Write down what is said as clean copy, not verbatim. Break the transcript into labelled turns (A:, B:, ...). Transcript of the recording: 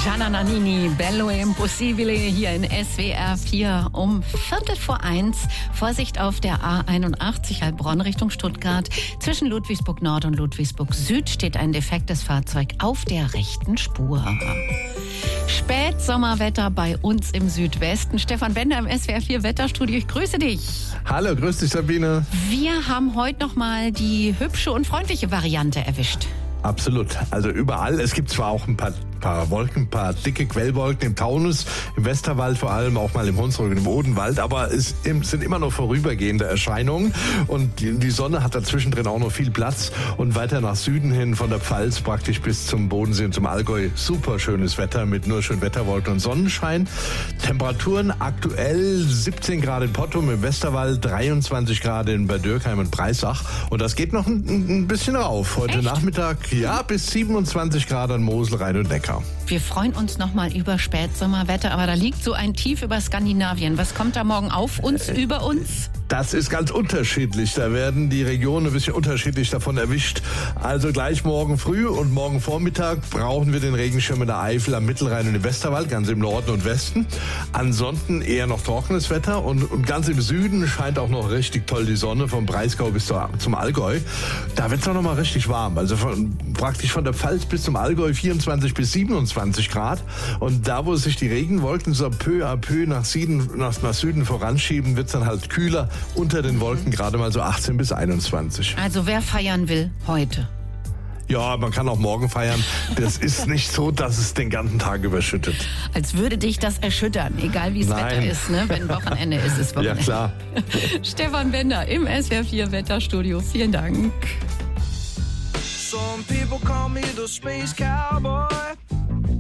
A: Gianna Nannini, Bello Impossibile hier in SWR 4 um 1:15. Vorsicht auf der A81 Heilbronn Richtung Stuttgart. Zwischen Ludwigsburg Nord und Ludwigsburg Süd steht ein defektes Fahrzeug auf der rechten Spur. Spätsommerwetter bei uns im Südwesten. Stefan Bender im SWR 4 Wetterstudio. Ich grüße dich.
B: Hallo, grüß dich, Sabine.
A: Wir haben heute noch mal die hübsche und freundliche Variante erwischt.
B: Absolut. Also überall. Es gibt zwar auch ein paar Wolken, ein paar dicke Quellwolken im Taunus, im Westerwald vor allem, auch mal im Hunsrück und im Odenwald, aber es sind immer noch vorübergehende Erscheinungen und die Sonne hat dazwischen drin auch noch viel Platz und weiter nach Süden hin von der Pfalz praktisch bis zum Bodensee und zum Allgäu super schönes Wetter mit nur schön Wetterwolken und Sonnenschein. Temperaturen aktuell 17 Grad in Pottum im Westerwald, 23 Grad in Bad Dürkheim und Breisach und das geht noch ein bisschen rauf. Heute
A: Echt?
B: Nachmittag, ja, bis 27 Grad an Mosel, Rhein und Neckar.
A: Wir freuen uns nochmal über Spätsommerwetter, aber da liegt so ein Tief über Skandinavien. Was kommt da morgen auf uns, über uns?
B: Das ist ganz unterschiedlich. Da werden die Regionen ein bisschen unterschiedlich davon erwischt. Also gleich morgen früh und morgen Vormittag brauchen wir den Regenschirm in der Eifel, am Mittelrhein und im Westerwald, ganz im Norden und Westen. Ansonsten eher noch trockenes Wetter und ganz im Süden scheint auch noch richtig toll die Sonne vom Breisgau bis zum Allgäu. Da wird es auch noch mal richtig warm. Also praktisch von der Pfalz bis zum Allgäu 24 bis 27 Grad. Und da, wo sich die Regenwolken so peu à peu nach Süden voranschieben, wird es dann halt kühler. Unter den Wolken gerade mal so 18 bis 21.
A: Also wer feiern will, heute.
B: Ja, man kann auch morgen feiern. Das ist nicht so, dass es den ganzen Tag überschüttet.
A: Als würde dich das erschüttern, egal wie es Wetter ist, ne? Wenn Wochenende ist, ist Wochenende.
B: Ja, klar.
A: Stefan Bender im SWR 4 Wetterstudio. Vielen Dank.
C: Some people call me the space cowboy.